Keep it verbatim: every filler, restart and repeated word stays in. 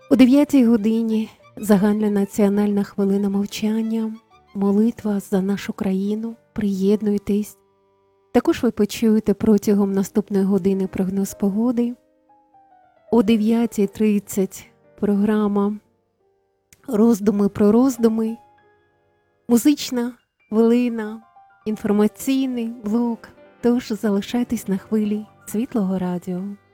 О дев'ятій годині загальнонаціональна хвилина мовчання, молитва за нашу країну. Приєднуйтесь. Також ви почуєте протягом наступної години прогноз погоди. О дев'ятій тридцять програма «Роздуми про роздуми», музична хвилина, інформаційний блок. Тож залишайтесь на хвилі Світлого Радіо.